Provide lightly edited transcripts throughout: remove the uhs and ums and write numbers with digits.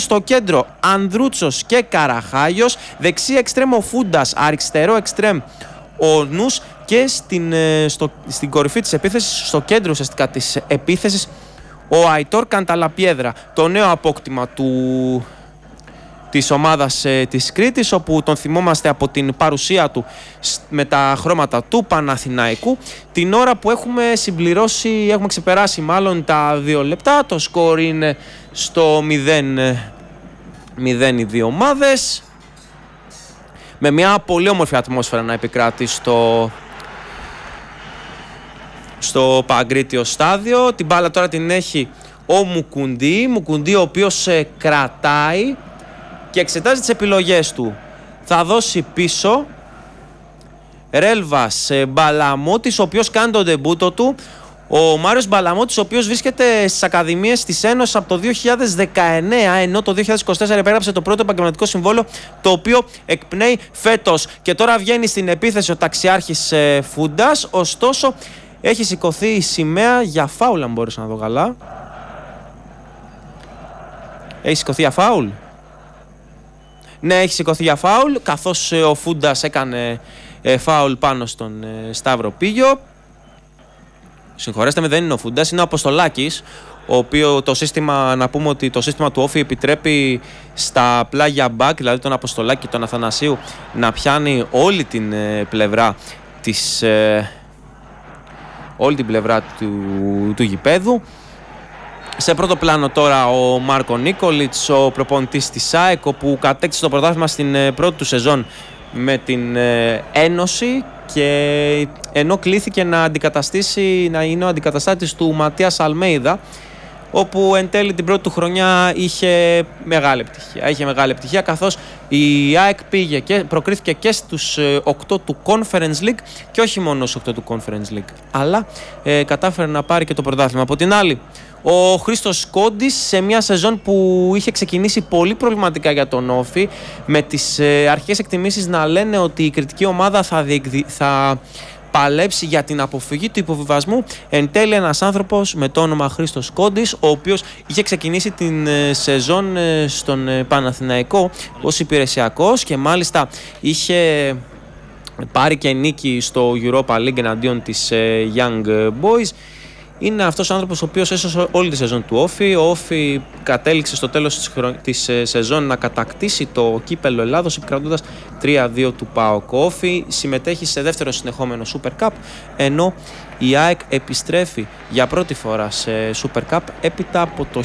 Στο κέντρο Ανδρούτσος και Καραχάγιος. Δεξί εξτρέμ ο Φούντας, αριστερό εξτρέμ ο Νους και στην κορυφή της επίθεσης, στο κέντρο ουσιαστικά της επίθεσης, ο Αϊτόρ Κανταλαπιέδρα, το νέο απόκτημα της ομάδας της Κρήτης, όπου τον θυμόμαστε από την παρουσία του με τα χρώματα του Παναθηναϊκού. Την ώρα που έχουμε ξεπεράσει μάλλον τα 2 λεπτά, το σκορ είναι στο 0 οι δύο ομάδες, με μια πολύ όμορφη ατμόσφαιρα να επικράτει στο Παγκρίτιο στάδιο. Την μπάλα τώρα την έχει ο Μουκουντή, ο οποίος κρατάει και εξετάζει τις επιλογές του. Θα δώσει πίσω Ρέλβας, Μπαλαμώτης, ο οποίος κάνει τον ντεμπούτο του. Ο Μάριος Μπαλαμώτης, ο οποίος βρίσκεται στις Ακαδημίες της Ένωσης από το 2019, ενώ το 2024 υπέγραψε το πρώτο επαγγελματικό συμβόλαιο, το οποίο εκπνέει φέτος. Και τώρα βγαίνει στην επίθεση ο ταξιάρχης Φούντας, ωστόσο έχει σηκωθεί η σημαία για φάουλ, αν μπορούσα να δω καλά. Έχει σηκωθεί για φάουλ. Ναι, έχει σηκωθεί για φάουλ, καθώς ο Φούντας έκανε φάουλ πάνω στον Σταύρο Πίγιο. Συγχωρέστε με, δεν είναι ο Φούντας, είναι ο Αποστολάκης, ο οποίο να πούμε ότι το σύστημα του Όφη επιτρέπει στα πλάγια back, δηλαδή τον Αποστολάκη και τον Αθανασίου, να πιάνει όλη την πλευρά του γηπέδου. Σε πρώτο πλάνο τώρα ο Μάρκο Νίκολιτς, ο προπονητής της ΑΕΚ, που κατέκτησε το πρωτάθλημα στην πρώτη του σεζόν με την Ένωση, και ενώ κλήθηκε να είναι ο αντικαταστάτης του Ματίας Αλμέιδα, όπου εν τέλει την πρώτη του χρονιά είχε μεγάλη επιτυχία, καθώς η ΑΕΚ πήγε και προκρίθηκε και στους 8 του Conference League, και όχι μόνο στους 8 του Conference League, αλλά κατάφερε να πάρει και το πρωτάθλημα. Από την άλλη, ο Χρήστος Κόντης, σε μια σεζόν που είχε ξεκινήσει πολύ προβληματικά για τον Όφη, με τις αρχικές εκτιμήσεις να λένε ότι η κριτική ομάδα θα παλέψει για την αποφυγή του υποβιβασμού, εν τέλει ένας άνθρωπος με το όνομα Χρήστος Κόντης, ο οποίος είχε ξεκινήσει την σεζόν στον Παναθηναϊκό ως υπηρεσιακός και μάλιστα είχε πάρει και νίκη στο Europa League εναντίον της Young Boys. Είναι αυτός ο άνθρωπος ο οποίος έσωσε όλη τη σεζόν του Όφη. Ο Όφη κατέληξε στο τέλος της σεζόν να κατακτήσει το κύπελλο Ελλάδος, επικρατώντας 3-2 του ΠΑΟΚ. Ο Όφη συμμετέχει σε δεύτερο συνεχόμενο Super Cup, ενώ η ΑΕΚ επιστρέφει για πρώτη φορά σε Super Cup έπειτα από το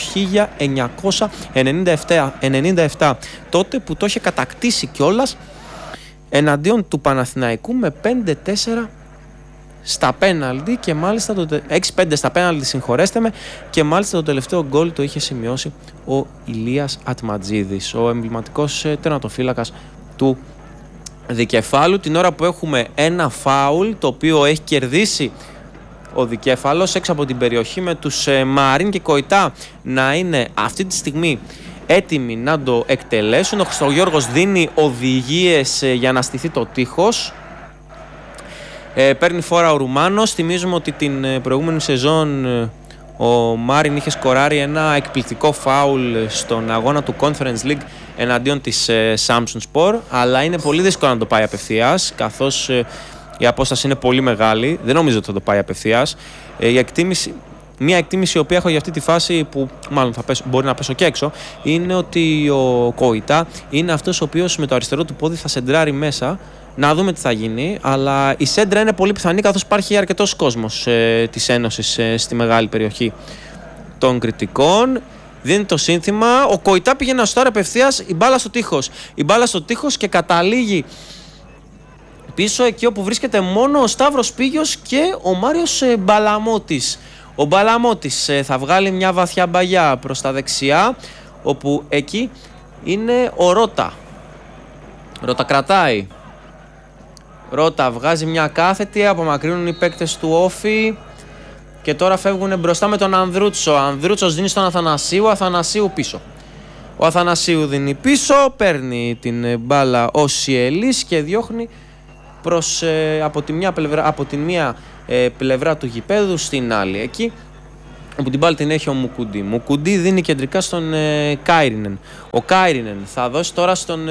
1997, τότε που το είχε κατακτήσει κιόλας εναντίον του Παναθηναϊκού με 5-4 στα πέναλτι, και μάλιστα 6-5 στα πέναλτι, συγχωρέστε με, και μάλιστα το τελευταίο γκολ το είχε σημειώσει ο Ηλίας Ατματζίδης, ο εμβληματικός τερματοφύλακας του Δικεφάλου. Την ώρα που έχουμε ένα φάουλ το οποίο έχει κερδίσει ο Δικέφαλος έξω από την περιοχή, με τους Μαρίν και Κοϊτά να είναι αυτή τη στιγμή έτοιμοι να το εκτελέσουν. Ο Χριστογιώργος δίνει οδηγίες για να στηθεί το τείχος. Παίρνει φόρα ο Ρουμάνος. Θυμίζουμε ότι την προηγούμενη σεζόν ο Μάριν είχε σκοράρει ένα εκπληκτικό φάουλ στον αγώνα του Conference League εναντίον της Samsung Sport, αλλά είναι πολύ δύσκολο να το πάει απευθείας, καθώς η απόσταση είναι πολύ μεγάλη. Δεν νομίζω ότι θα το πάει απευθείας. Μια εκτίμηση η οποία έχω για αυτή τη φάση, που μάλλον μπορεί να πέσω και έξω, είναι ότι ο Κοϊτά είναι αυτός ο οποίος με το αριστερό του πόδι θα σεντράρει μέσα. Να δούμε τι θα γίνει, αλλά η σέντρα είναι πολύ πιθανή, καθώς υπάρχει αρκετός κόσμος της Ένωσης στη μεγάλη περιοχή των κριτικών. Δίνει το σύνθημα, ο Κοϊτά πήγε να σουτάρει απευθείας, η μπάλα στο τείχος και καταλήγει πίσω εκεί όπου βρίσκεται μόνο ο Σταύρος Πίγιος και ο Μάριος Μπαλαμώτης. Ο Μπαλαμώτης θα βγάλει μια βαθιά μπαγιά προς τα δεξιά, όπου εκεί είναι ο Ρώτα. Ρώτα κρατάει. Ρώτα βγάζει μια κάθετη, απομακρύνουν οι παίκτες του Όφη και τώρα φεύγουν μπροστά με τον Ανδρούτσο. Ο Ανδρούτσος δίνει στον Αθανασίου, Αθανασίου πίσω. Ο Αθανασίου δίνει πίσω, παίρνει την μπάλα ο Σιελής και διώχνει από τη μία πλευρά του γηπέδου στην άλλη. Εκεί όπου την μπάλα την έχει ο Μουκουντή. Μουκουντή δίνει κεντρικά στον Κάιρινεν. Ο Κάιρινεν θα δώσει τώρα στον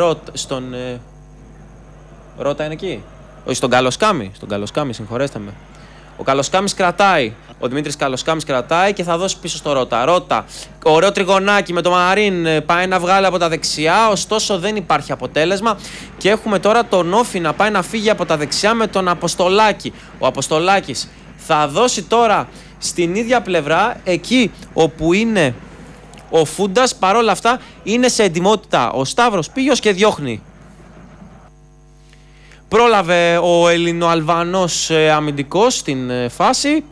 Ρώτα είναι εκεί. Όχι, στον Καλοσκάμι. Στον Καλοσκάμι, συγχωρέστε με. Ο Καλοσκάμις κρατάει. Ο Δημήτρης Καλοσκάμις κρατάει και θα δώσει πίσω στο Ρώτα. Ρώτα, ωραίο τριγωνάκι με το Μαρίν, πάει να βγάλει από τα δεξιά, ωστόσο δεν υπάρχει αποτέλεσμα. Και έχουμε τώρα τον Όφη να πάει να φύγει από τα δεξιά με τον Αποστολάκη. Ο Αποστολάκης θα δώσει τώρα στην ίδια πλευρά, εκεί όπου είναι ο Φούντας. Παρόλα αυτά είναι σε ετοιμότητα ο Σταύρος Πίγιος και διώχνει. Πρόλαβε ο Ελληνοαλβανός αμυντικός στην φάση.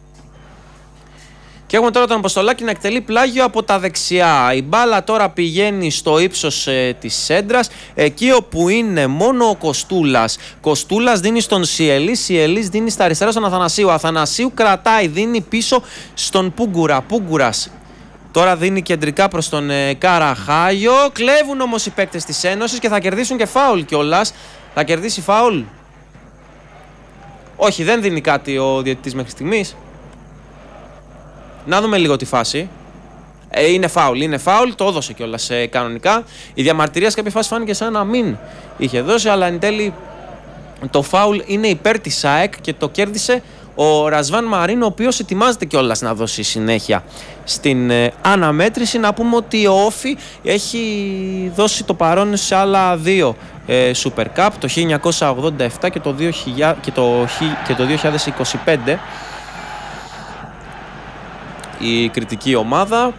Και έχουμε τώρα τον Αποστολάκη να εκτελεί πλάγιο από τα δεξιά. Η μπάλα τώρα πηγαίνει στο ύψος της σέντρας, εκεί όπου είναι μόνο ο Κοστούλας. Κοστούλας δίνει στον Σιελής, Σιελής δίνει στα αριστερά στον Αθανασίου. Αθανασίου κρατάει, δίνει πίσω στον Πούγκουρα. Πούγκουρας τώρα δίνει κεντρικά προς τον Καραχάγιο. Κλέβουν όμως οι παίκτες της Ένωσης και θα κερδίσουν και φάουλ κιόλας. Θα κερδίσει φάουλ. Όχι, δεν δίνει κάτι ο διαιτητής μέχρι στιγμής. Να δούμε λίγο τη φάση. Είναι φάουλ, το έδωσε κιόλας κανονικά. Η διαμαρτυρία σε κάποια φάση φάνηκε σαν να μην είχε δώσει, αλλά εν τέλει το φάουλ είναι υπέρ της ΑΕΚ και το κέρδισε ο Ρασβάν Μαρίν, ο οποίος ετοιμάζεται κιόλας να δώσει συνέχεια στην αναμέτρηση. Να πούμε ότι ο Όφη έχει δώσει το παρόν σε άλλα δύο Super Cup, το 1987 και το 2025. Η κριτική ομάδα,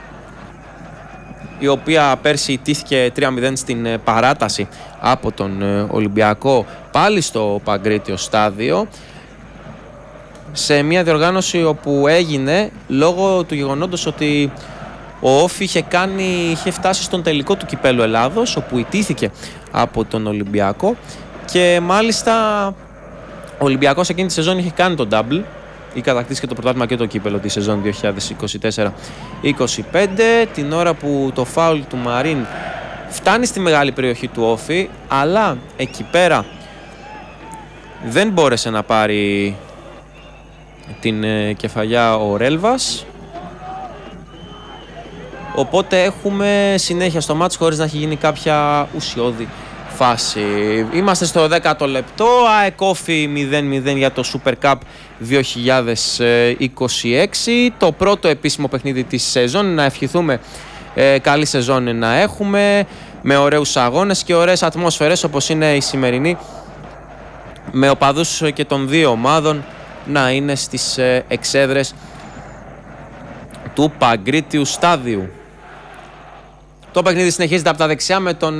η οποία πέρσι ιτήθηκε 3-0 στην παράταση από τον Ολυμπιακό πάλι στο Παγκρίτιο στάδιο, σε μια διοργάνωση όπου έγινε λόγω του γεγονότος ότι ο Όφη είχε φτάσει στον τελικό του Κυπέλλου Ελλάδος, όπου ιτήθηκε από τον Ολυμπιακό, και μάλιστα ο Ολυμπιακός εκείνη τη σεζόν είχε κάνει τον double, ή κατακτήσει και το πρωτάθλημα και το κύπελλο τη σεζόν 2024-25, την ώρα που το φάουλ του Μαρίν φτάνει στη μεγάλη περιοχή του Όφη, αλλά εκεί πέρα δεν μπόρεσε να πάρει την κεφαλιά ο Ρέλβας. Οπότε έχουμε συνέχεια στο μάτς χωρίς να έχει γίνει κάποια ουσιώδη φάση. Είμαστε στο 10ο λεπτό, ΑΕΚ Όφη 0-0 για το Super Cup 2026. Το πρώτο επίσημο παιχνίδι της σεζόν. Να ευχηθούμε καλή σεζόν να έχουμε, με ωραίους αγώνες και ωραίες ατμόσφαιρες όπως είναι η σημερινή, με οπαδούς και των δύο ομάδων να είναι στις εξέδρες του Παγκρίτιου στάδιου. Το παιχνίδι συνεχίζεται από τα δεξιά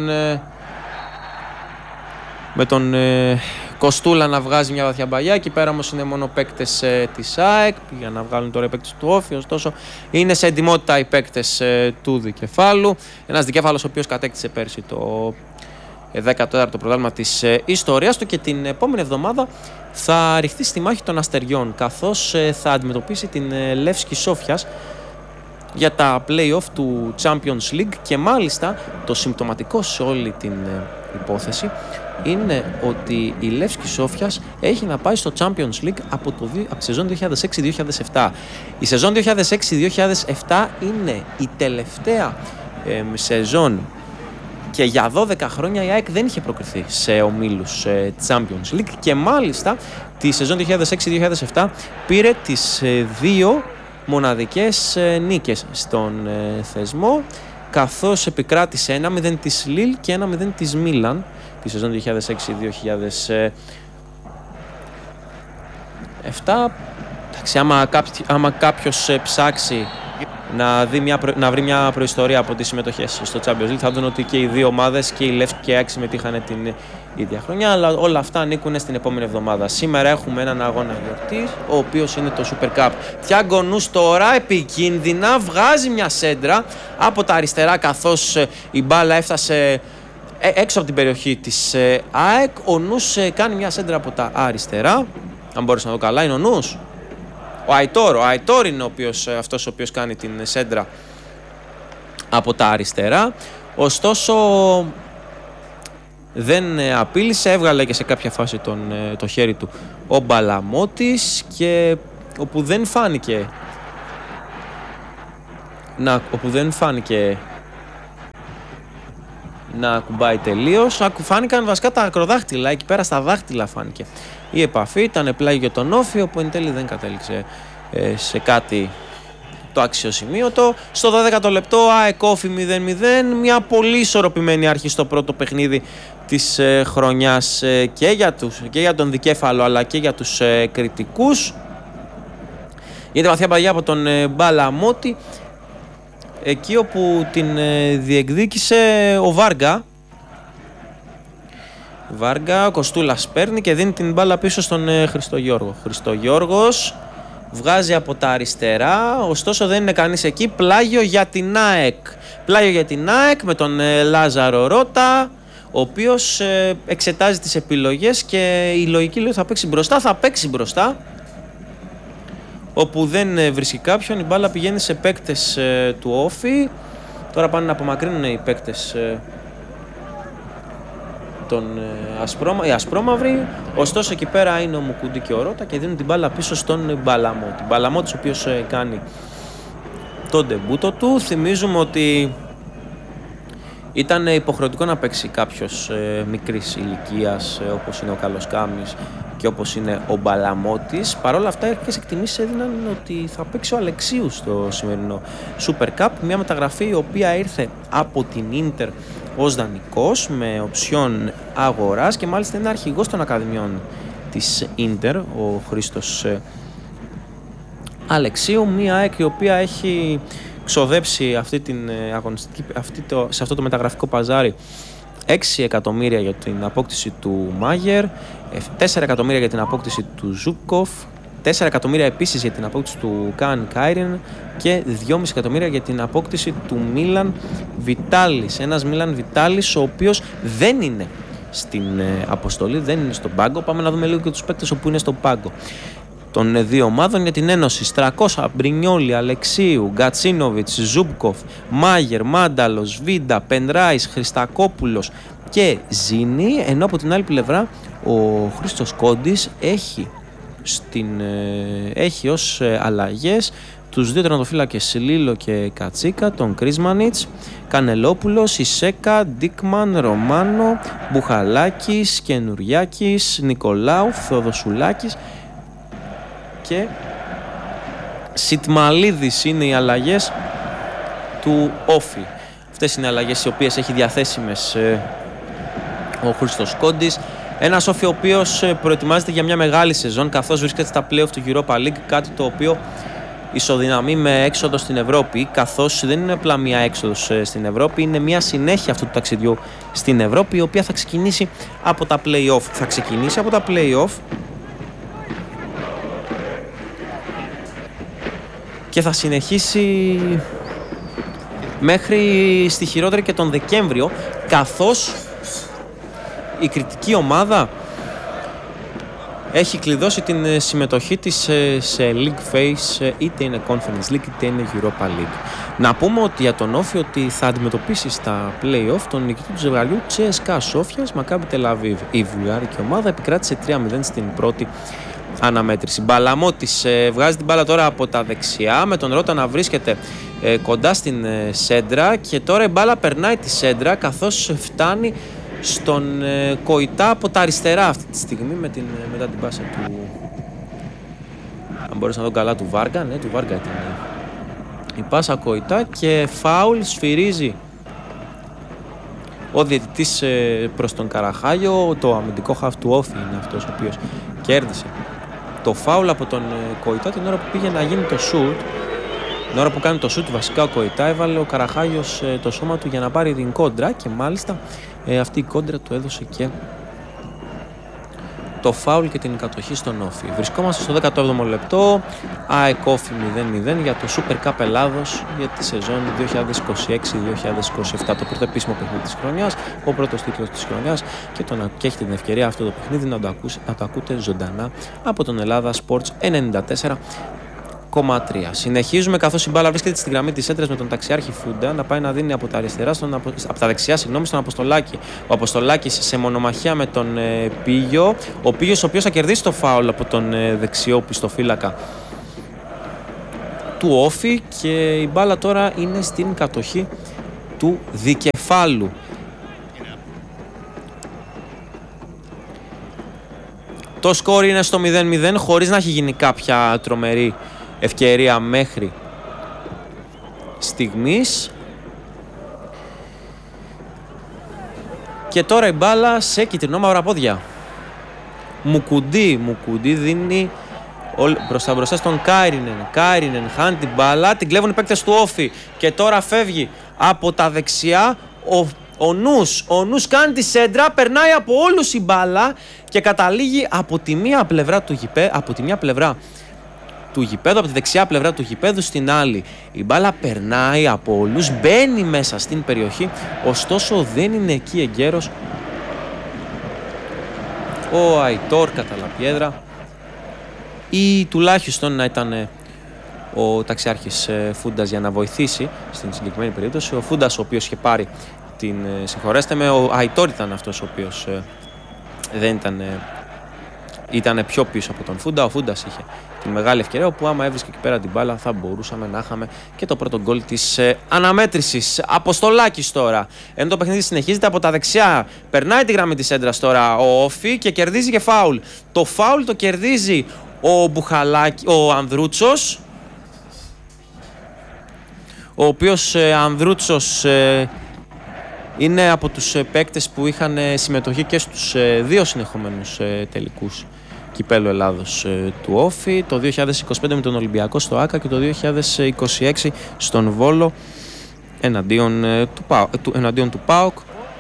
με τον Κοστούλα να βγάζει μια βαθιά μπαγιά. Εκεί πέρα όμως είναι μόνο παίκτες της ΑΕΚ, για να βγάλουν τώρα οι παίκτες του Όφη. Ωστόσο είναι σε ετοιμότητα οι παίκτες του Δικεφάλου. Ένας Δικέφαλος ο οποίος κατέκτησε πέρσι το 14ο πρωτάθλημα της ιστορίας του, και την επόμενη εβδομάδα θα ρηχθεί στη μάχη των Αστεριών, καθώς θα αντιμετωπίσει την Λεύσκη Σόφιας για τα play-off του Champions League. Και μάλιστα το συμπτωματικό σε όλη την υπόθεση είναι ότι η Λεύσκη Σόφιας έχει να πάει στο Champions League από τη σεζόν 2006-2007. Η σεζόν 2006-2007 είναι η τελευταία σεζόν, και για 12 χρόνια η ΑΕΚ δεν είχε προκριθεί σε ομίλους Champions League, και μάλιστα τη σεζόν 2006-2007 πήρε τις δύο μοναδικές νίκες στον θεσμό, καθώς επικράτησε 1-0 της Λίλ και 1-0 της Μίλαν τη σεζόν 2006-2007. Άμα κάποιος ψάξει να βρει μια προϊστορία από τις συμμετοχές στο Champions League, θα δουν ότι και οι δύο ομάδες, και η Λεύσκη και η ΑΕΚ, συμμετείχαν την ίδια χρονιά, αλλά όλα αυτά ανήκουν στην επόμενη εβδομάδα. Σήμερα έχουμε έναν αγώνα γιορτής, ο οποίος είναι το Super Cup. Thiago Nus τώρα επικίνδυνα βγάζει μια σέντρα από τα αριστερά, καθώς η μπάλα έφτασε έξω από την περιοχή της ΑΕΚ. Ο Νους κάνει μια σέντρα από τα αριστερά. Αν μπορείς να δω καλά, είναι ο Νους. Ο Αϊτόρ είναι αυτός ο οποίος κάνει την σέντρα από τα αριστερά. Ωστόσο δεν απείλησε, έβγαλε και σε κάποια φάση το χέρι του ο Μπαλαμώτης, και όπου δεν φάνηκε όπου δεν φάνηκε να ακουμπάει τελείως. Φάνηκαν βασικά τα ακροδάχτυλα, εκεί πέρα στα δάχτυλα φάνηκε η επαφή. Ήταν πλάγιο για τον Όφη, όπου εν τέλει δεν κατέληξε σε κάτι το αξιοσημείωτο. Στο 12ο λεπτό ΑΕΚ Όφη 0-0, μια πολύ ισορροπημένη αρχή στο πρώτο παιχνίδι της χρονιάς και για τον δικέφαλο αλλά και για τους κριτικούς. Για τη βαθιά παγιά από τον Μπαλαμότη, εκεί όπου την διεκδίκησε ο Βάργα. Ο Κοστούλας παίρνει και δίνει την μπάλα πίσω στον Χριστογιώργο. Χριστογιώργος βγάζει από τα αριστερά, ωστόσο δεν είναι κανείς εκεί. Πλάγιο για την ΑΕΚ με τον Λάζαρο Ρώτα, ο οποίος εξετάζει τις επιλογές και η λογική λέει θα παίξει μπροστά. Όπου δεν βρίσκει κάποιον, η μπάλα πηγαίνει σε παίκτες του Όφη. Τώρα πάνε να απομακρύνουν οι παίκτες οι ασπρόμαυροι. Ωστόσο εκεί πέρα είναι ο Μουκούντι και ο Ρώτα και δίνουν την μπάλα πίσω στον Μπαλαμότη. Μπαλαμότης ο οποίος κάνει τον ντεμπούτο του. Θυμίζουμε ότι ήταν υποχρεωτικό να παίξει κάποιος μικρής ηλικίας όπως είναι ο Καλοσκάμης και όπως είναι ο Μπαλαμότης. Παρ' όλα αυτά, κάποιες εκτιμήσεις έδιναν ότι θα παίξει ο Αλεξίου στο σημερινό Super Cup. Μια μεταγραφή η οποία ήρθε από την Ίντερ ως δανεικός με οψιόν αγοράς και μάλιστα είναι αρχηγός των ακαδημιών της Ίντερ, ο Χρήστος Αλεξίου. Μια ΑΕΚ η οποία έχει ξοδέψει αυτή την αγωνιστική, σε αυτό το μεταγραφικό παζάρι 6 εκατομμύρια για την απόκτηση του Μάγερ, 4 εκατομμύρια για την απόκτηση του Ζούκοφ, 4 εκατομμύρια επίσης για την απόκτηση του Καν Κάιρεν και 2,5 εκατομμύρια για την απόκτηση του Μίλαν Βιτάλης. Ένας Μίλαν Βιτάλης ο οποίος δεν είναι στην αποστολή, δεν είναι στον πάγκο. Πάμε να δούμε λίγο και τους παίκτες όπου είναι στον πάγκο των δύο ομάδων. Για την Ένωση Στρακόσα, Μπρινιόλι, Αλεξίου, Γκατσίνοβιτς, Ζούμπκοφ, Μάγερ, Μάνταλος, Βίντα, Πενράης, Χριστακόπουλος και Ζήνη, ενώ από την άλλη πλευρά ο Χρήστος Κόντης έχει ως αλλαγές τους δύο τερματοφύλακες Λίλο και Κατσίκα, τον Κρίσμανιτς, Κανελόπουλος, Ισέκα, Ντίκμαν, Ρωμάνο, Μπουχαλάκης, Καινουριάκης, Νικολάου, Θεοδοσουλάκης και Σιτμαλίδης είναι οι αλλαγές του Όφη. Αυτές είναι οι αλλαγές οι οποίες έχει διαθέσιμες ο Χρήστος Κόντης. Ένας Όφη ο οποίος προετοιμάζεται για μια μεγάλη σεζόν καθώς βρίσκεται στα play-off του Europa League, κάτι το οποίο ισοδυναμεί με έξοδο στην Ευρώπη, καθώς δεν είναι απλά μια έξοδος στην Ευρώπη, είναι μια συνέχεια αυτού του ταξιδιού στην Ευρώπη, η οποία θα ξεκινήσει από τα play-off. Και θα συνεχίσει μέχρι στη χειρότερη και τον Δεκέμβριο, καθώς η κριτική ομάδα έχει κλειδώσει την συμμετοχή της σε League Phase, είτε είναι Conference League είτε είναι Europa League. Να πούμε ότι για τον Όφη ότι θα αντιμετωπίσει στα play-off τον νικητή του ζευγαριού CSKA Σόφιας Μακάμπι Τελαβίβ. Η βουλγάρικη ομάδα επικράτησε 3-0 στην πρώτη αναμέτρηση. Μπαλαμότης βγάζει την μπάλα τώρα από τα δεξιά με τον Ρώτα να βρίσκεται κοντά στην σέντρα και τώρα η μπάλα περνάει τη σέντρα καθώς φτάνει στον Κοϊτά από τα αριστερά αυτή τη στιγμή μετά την πάσα του, αν μπορείς να δω καλά, του Βάργα. Ναι, του Βάργα ήταν η πάσα Κοϊτά και φάουλ σφυρίζει ο διαιτητής προς τον Καραχάγιο. Το αμυντικό χαφ του Όφη είναι αυτός ο οποίος κέρδισε το φάουλ από τον Κοϊτά την ώρα που πήγε να γίνει το σουτ. Την ώρα που κάνει το σουτ βασικά ο Κοϊτά έβαλε ο Καραχάγιος το σώμα του για να πάρει την κόντρα και μάλιστα αυτή η κόντρα του έδωσε και το φάουλ και την κατοχή στον Όφη. Βρισκόμαστε στο 17ο λεπτό, ΑΕΚ Όφη 0-0 για το Super Cup Ελλάδος για τη σεζόν 2026-2027. Το πρώτο επίσημο παιχνίδι της χρονιάς, ο πρώτος τίτλος της χρονιάς και έχετε την ευκαιρία αυτό το παιχνίδι να το ακούτε ζωντανά από τον Ελλάδα Sports 94,3. Συνεχίζουμε καθώς η μπάλα βρίσκεται στην γραμμή της έντρας με τον ταξιάρχη Φούντα να πάει να δίνει από τα δεξιά στον Αποστολάκη. Ο Αποστολάκης σε μονομαχία με τον Πίγιο. Ο Πίγιος ο οποίος θα κερδίσει το φάουλ από τον δεξιό πιστοφύλακα του Όφη και η μπάλα τώρα είναι στην κατοχή του δικεφάλου. Το σκόρ είναι στο 0-0 χωρίς να έχει γίνει κάποια τρομερή ευκαιρία μέχρι στιγμής. Και τώρα η μπάλα σε κυτρινό μαύρα πόδια. Μουκουντή δίνει μπροστά στον Κάιρινεν χάνει την μπάλα, την κλέβουν οι παίκτες του Όφη και τώρα φεύγει από τα δεξιά ο Νους κάνει τη σέντρα, περνάει από όλους η μπάλα και καταλήγει από τη μία πλευρά του γηπέδου, από τη δεξιά πλευρά του γηπέδου στην άλλη. Η μπάλα περνάει από όλους, μπαίνει μέσα στην περιοχή, ωστόσο δεν είναι εκεί εγκαίρος ο Αϊτόρ κατά λαπιέδρα ή τουλάχιστον να ήταν ο ταξιάρχης Φούντας για να βοηθήσει στην συγκεκριμένη περίπτωση. Ο Φούντας, ο οποίος είχε πάρει την συγχωρέστε με, ο Αϊτόρ ήταν αυτός ο οποίος δεν ήταν πιο πίσω από τον Φούντα. Ο Φούντας είχε τη μεγάλη ευκαιρία όπου άμα έβρισκε εκεί πέρα την μπάλα θα μπορούσαμε να είχαμε και το πρώτο γκολ της αναμέτρησης. Αποστολάκης τώρα, ενώ το παιχνίδι συνεχίζεται από τα δεξιά, περνάει τη γραμμή της έντρας τώρα ο Όφη και κερδίζει και φάουλ. Το φάουλ το κερδίζει ο Ανδρούτσος, ο οποίος Ανδρούτσος είναι από τους παίκτες που είχαν συμμετοχή και στους δύο συνεχόμενους τελικούς κυπέλλου Ελλάδος του Όφη, το 2025 με τον Ολυμπιακό στο ΆΚΑ και το 2026 στον Βόλο εναντίον του ΠΑΟΚ.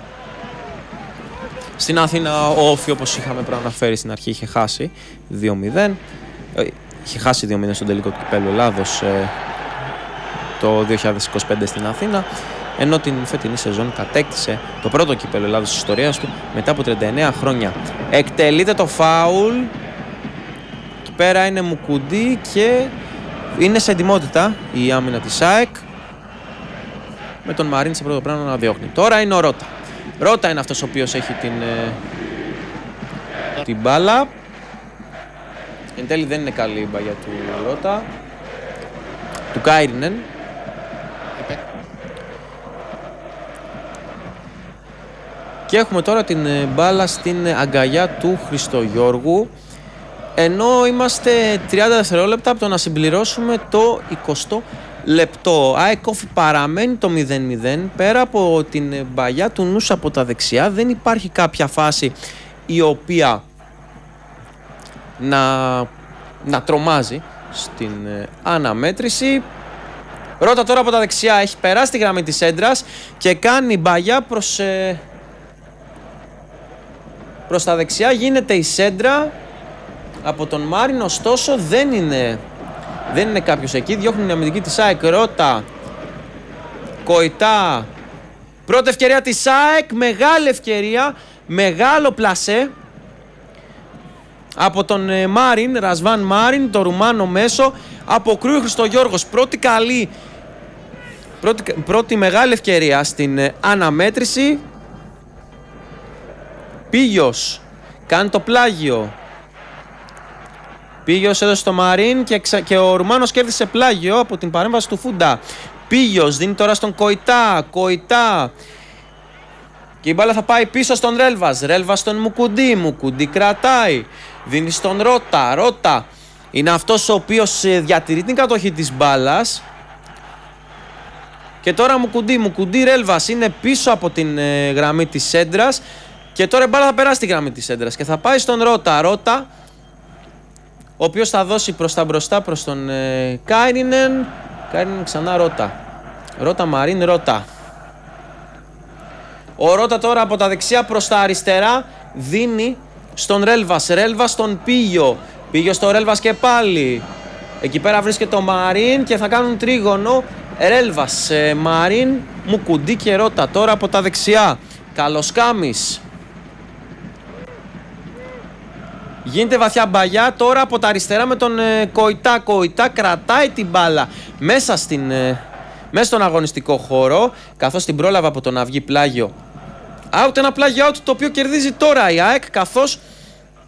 Στην Αθήνα ο Όφη, όπως είχαμε προαναφέρει στην αρχή, είχε χάσει 2-0. Είχε χάσει 2-0 στον τελικό του κυπέλλου Ελλάδος το 2025 στην Αθήνα, ενώ την φετινή σεζόν κατέκτησε το πρώτο κύπελλο Ελλάδος της ιστορίας του μετά από 39 χρόνια. Εκτελείται το φάουλ. Εκεί πέρα είναι Μουκουντή και είναι σε ετοιμότητα η άμυνα της ΑΕΚ με τον Μαρίν σε πρώτο πλάνο να διώχνει. Τώρα είναι ο Ρώτα. Ρώτα είναι αυτός ο οποίος έχει την μπάλα. Εν τέλει δεν είναι καλή η μπαγιά του Ρώτα. Του Κάιρινεν. Και έχουμε τώρα την μπάλα στην αγκαλιά του Χριστογιώργου, ενώ είμαστε 30 δευτερόλεπτα από το να συμπληρώσουμε το 20ο λεπτό. ΑΕΚ Όφη παραμένει το 0-0. Πέρα από την μπαγιά του Νους από τα δεξιά δεν υπάρχει κάποια φάση η οποία να τρομάζει στην αναμέτρηση. Ρώτα τώρα από τα δεξιά, έχει περάσει τη γραμμή της έντρας και κάνει μπαγιά προς τα δεξιά, γίνεται η σέντρα από τον Μάριν, ωστόσο δεν είναι κάποιος εκεί, διώχνουν η αμυντική της ΑΕΚ. Ρώτα, Κοϊτά, πρώτη ευκαιρία της ΑΕΚ, μεγάλη ευκαιρία, μεγάλο πλασέ από τον Μάριν, Ρασβάν Μάριν, το Ρουμάνο μέσο, αποκρούει ο Χριστογιώργος, πρώτη μεγάλη ευκαιρία στην αναμέτρηση. Πίγιος κάνει το πλάγιο. Πίγιος έδωσε στο Μαρίν και ο Ρουμάνος κέρδισε πλάγιο από την παρέμβαση του Φούντα. Πίγιος δίνει τώρα στον Κοϊτά. Και η μπάλα θα πάει πίσω στον Ρέλβας στον Μουκουντή κρατάει. Δίνει στον Ρώτα. Είναι αυτός ο οποίος διατηρεί την κατοχή της μπάλας. Και τώρα Μουκουντή Ρέλβας είναι πίσω από την γραμμή της σέντρας. Και τώρα η μπάλα θα περάσει τη γραμμή της έντρας και θα πάει στον Ρώτα, ο οποίος θα δώσει προς τα μπροστά προς τον Κάιρινεν ξανά Ρώτα Μαρίν. Ο Ρώτα τώρα από τα δεξιά προς τα αριστερά δίνει στον Ρέλβας στον Πίγιο στο Ρέλβας και πάλι. Εκεί πέρα βρίσκεται ο Μαρίν και θα κάνουν τρίγωνο. Ρέλβας, Μαρίν, Μουκουντή και Ρώτα τώρα από τα δεξιά. Καλοσκάμης. Γίνεται βαθιά μπαγιά τώρα από τα αριστερά με τον Κοϊτά κρατάει την μπάλα μέσα στον αγωνιστικό χώρο, καθώς την πρόλαβε από το να βγει πλάγιο out. Ένα πλάγιο out το οποίο κερδίζει τώρα η ΑΕΚ, καθώς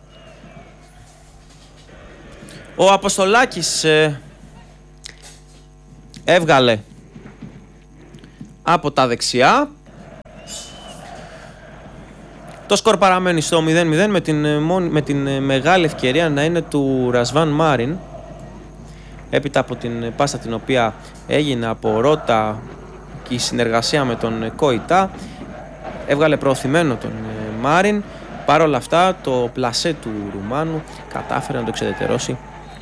ο Αποστολάκης Έβγαλε από τα δεξιά. Το σκορ παραμένει στο 0-0 με την μεγάλη ευκαιρία να είναι του Ρασβάν Μάριν. Έπειτα από την πάσα την οποία έγινε από Ρώτα και η συνεργασία με τον Κοϊτά, έβγαλε προωθημένο τον Μάριν. Παρ' όλα αυτά το πλασέ του Ρουμάνου κατάφερε να το εξεδετερώσει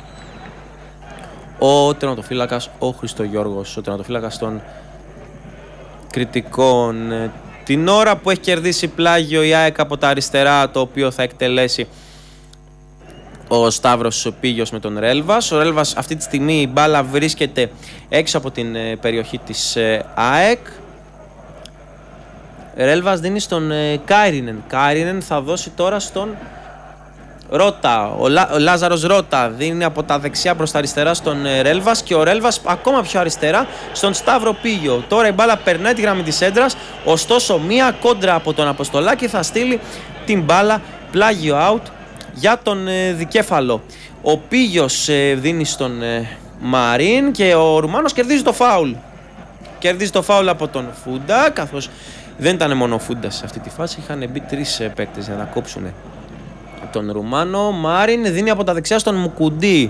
ο τερματοφύλακας ο Χριστογιώργος, ο τερματοφύλακας των Κρητικών. Την ώρα που έχει κερδίσει πλάγιο η ΑΕΚ από τα αριστερά, το οποίο θα εκτελέσει ο Σταύρος Πίγιος με τον Ρέλβας. Ο Ρέλβας αυτή τη στιγμή η μπάλα βρίσκεται έξω από την περιοχή της ΑΕΚ. Ρέλβας δίνει στον Κάιρινεν. Κάιρινεν θα δώσει τώρα στον Ρώτα. Ο Λάζαρος Ρώτα δίνει από τα δεξιά προς τα αριστερά στον Ρέλβας και ο Ρέλβας ακόμα πιο αριστερά στον Σταύρο Πίγιο. Τώρα η μπάλα περνάει τη γραμμή της έντρας, ωστόσο μία κόντρα από τον Αποστολάκη θα στείλει την μπάλα πλάγιο out για τον δικέφαλο. Ο Πίγιος δίνει στον Μαρίν και ο Ρουμάνος κερδίζει το φάουλ. Κερδίζει το φάουλ από τον Φούντα, καθώς δεν ήταν μόνο ο Φούντας σε αυτή τη φάση, είχαν μπει 3 παίκτες για να κόψουν τον Ρουμάνο. Μάριν δίνει από τα δεξιά στον Μουκουντή.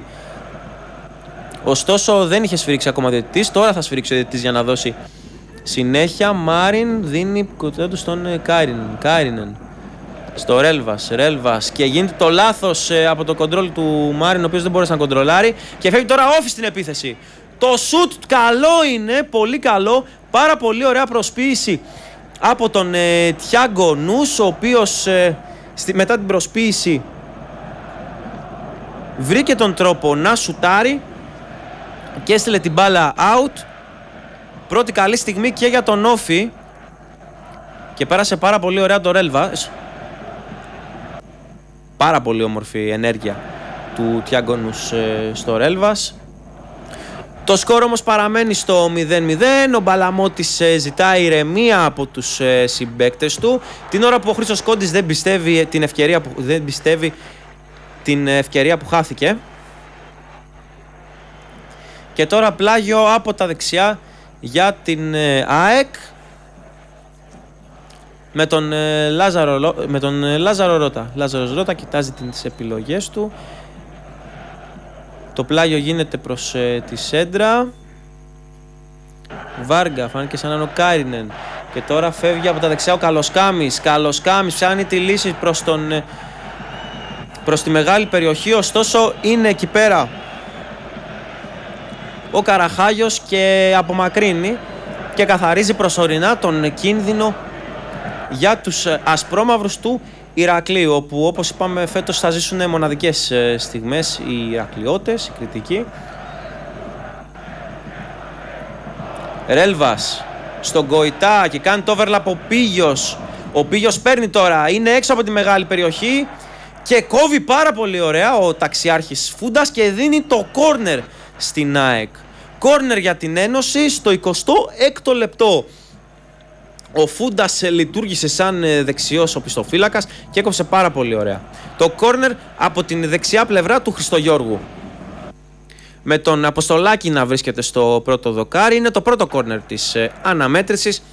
Ωστόσο δεν είχε σφυρίξει ακόμα ο διαιτητής. Τώρα θα σφυρίξει ο διαιτητής για να δώσει συνέχεια. Μάριν δίνει κοντά του στον Κάιρινεν. Στο Ρέλβας. Και γίνεται το λάθος από το κοντρόλ του Μάριν, ο οποίος δεν μπόρεσε να κοντρολάρει. Και φεύγει τώρα όφι στην επίθεση. Το σουτ καλό είναι, πολύ καλό. Πάρα πολύ ωραία προσποίηση από τον Τιάγκο Νους, ο οποίος μετά την προσποίηση βρήκε τον τρόπο να σουτάρει και έστειλε την μπάλα out. Πρώτη καλή στιγμή και για τον Όφι και πέρασε πάρα πολύ ωραία το Ρέλβας. Πάρα πολύ όμορφη ενέργεια του Τιάγκο Νους στο Ρέλβας. Το σκορ όμως παραμένει στο 0-0. Ο Μπαλαμώτης ζητάει ηρεμία από τους συμπαίκτες του. Την ώρα που ο Χρήστος Κόντης δεν πιστεύει την ευκαιρία που χάθηκε. Και τώρα πλάγιο από τα δεξιά για την ΑΕΚ με τον Λάζαρο Ρώτα. Λάζαρος Ρώτα κοιτάζει τις επιλογές του. Το πλάγιο γίνεται προς τη σέντρα. Βάργα, φάνηκε σαν να είναι ο Κάιρινεν. Και τώρα φεύγει από τα δεξιά ο Καλοσκάμης. Καλοσκάμης ψάχνει τη λύση προς τη μεγάλη περιοχή. Ωστόσο είναι εκεί πέρα ο Καραχάγιος και απομακρύνει και καθαρίζει προσωρινά τον κίνδυνο για τους ασπρόμαυρους του Ηρακλείου, όπου όπως είπαμε φέτος θα ζήσουν μοναδικές στιγμές οι Ηρακλειώτες, οι Κρητικοί. Ρέλβας στον Κοϊτά και κάνει το overlap ο Πίγιος. Ο Πίγιος παίρνει τώρα, είναι έξω από τη μεγάλη περιοχή και κόβει πάρα πολύ ωραία ο ταξιάρχης Φούντας και δίνει το κόρνερ στην ΑΕΚ. Κόρνερ για την Ένωση στο 26ο λεπτό. Ο Φούντας λειτουργήσε σαν δεξιός οπισθοφύλακας και έκοψε πάρα πολύ ωραία το κόρνερ από την δεξιά πλευρά του Χριστογιώργου. Με τον Αποστολάκη να βρίσκεται στο πρώτο δοκάρι. Είναι το πρώτο κόρνερ της αναμέτρησης.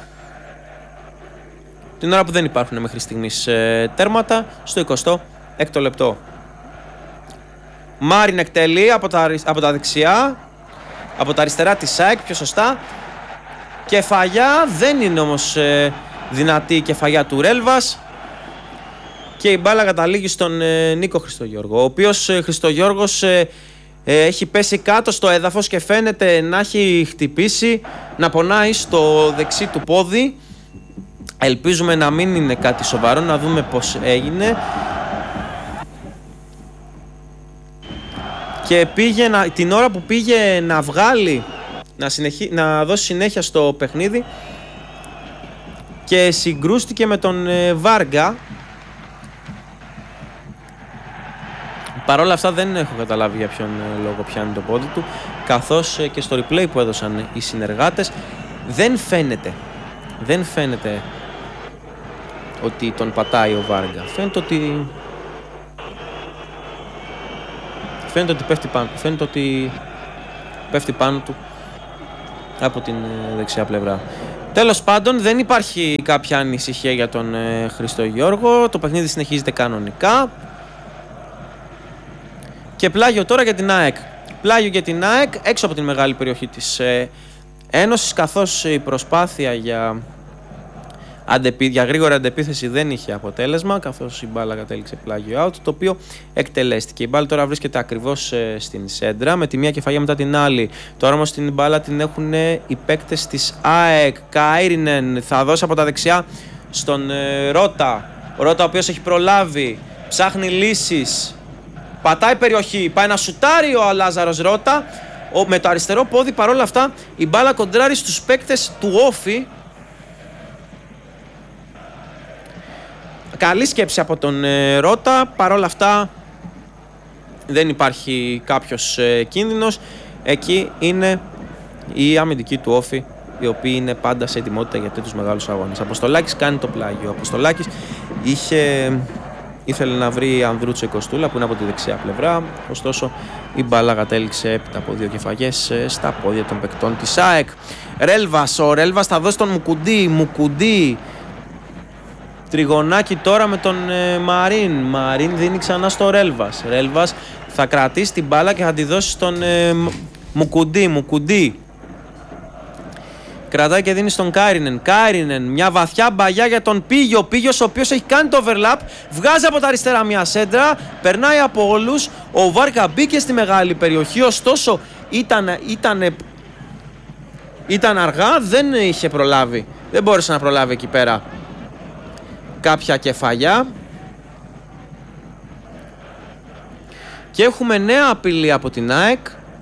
Την ώρα που δεν υπάρχουν μέχρι στιγμής τέρματα στο 26ο λεπτό. Μάριν εκτελεί από τα δεξιά, από τα αριστερά της ΑΕΚ πιο σωστά. Κεφαγιά, δεν είναι όμως δυνατή η κεφαγιά του Ρέλβας και η μπάλα καταλήγει στον Νίκο Χριστογιώργο, ο οποίος Χριστογιώργος έχει πέσει κάτω στο έδαφος και φαίνεται να έχει χτυπήσει, να πονάει στο δεξί του πόδι. Ελπίζουμε να μην είναι κάτι σοβαρό, να δούμε πώς έγινε. Και την ώρα που πήγε να βγάλει, να δώσει συνέχεια στο παιχνίδι και συγκρούστηκε με τον Βάργα. Παρ' όλα αυτά δεν έχω καταλάβει για ποιον λόγο πιάνει το πόδι του, καθώς και στο replay που έδωσαν οι συνεργάτες δεν φαίνεται ότι τον πατάει ο Βάργα. Φαίνεται ότι πέφτει πάνω του από την δεξιά πλευρά. Τέλος πάντων, δεν υπάρχει κάποια ανησυχία για τον Χριστό Γιώργο. Το παιχνίδι συνεχίζεται κανονικά. Και πλάγιο τώρα για την ΑΕΚ. Πλάγιο για την ΑΕΚ έξω από την μεγάλη περιοχή της Ένωσης, καθώς η προσπάθεια για γρήγορη αντεπίθεση δεν είχε αποτέλεσμα, καθώς η μπάλα κατέληξε πλάγιο out, το οποίο εκτελέστηκε. Η μπάλα τώρα βρίσκεται ακριβώς στην σέντρα, με τη μία κεφαλιά μετά την άλλη. Τώρα όμως την μπάλα την έχουν οι παίκτες της ΑΕΚ. Κάιρινεν θα δώσει από τα δεξιά στον Ρώτα. Ο Ρώτα, ο οποίος έχει προλάβει, ψάχνει λύσεις, πατάει περιοχή, πάει να σουτάρει ο Λάζαρος Ρώτα. Με το αριστερό πόδι, παρόλα αυτά, η μπάλα κοντράρει στους παίκτες του Όφη. Καλή σκέψη από τον Ρώτα, παρόλα αυτά δεν υπάρχει κάποιος κίνδυνος. Εκεί είναι η αμυντική του Όφη, οι οποίοι είναι πάντα σε ετοιμότητα για τέτοιους μεγάλους αγώνες. Αποστολάκης κάνει το πλάγιο. Ο Αποστολάκης ήθελε να βρει Ανδρούτσο Κοστούλα που είναι από τη δεξιά πλευρά, ωστόσο η μπάλα κατέληξε έπειτα από δύο κεφαγές στα πόδια των παικτών της ΑΕΚ. Ρέλβας, ο Ρέλβας θα δώσει τον Μουκουντή. Τριγωνάκι τώρα με τον Μαρίν δίνει ξανά στο Ρέλβας θα κρατήσει την μπάλα και θα τη δώσει στον Μουκουντή. Κρατάει και δίνει στον Κάιρινεν. Μια βαθιά μπαγιά για τον Πίγιος, ο οποίος έχει κάνει το overlap. Βγάζει από τα αριστερά μια σέντρα. Περνάει από όλους. Ο Βάρκα μπήκε στη μεγάλη περιοχή. Ωστόσο ήταν αργά. Δεν είχε προλάβει. Δεν μπόρεσε να προλάβει εκεί πέρα κάποια κεφαλιά. Και έχουμε νέα απειλή από την ΑΕΚ.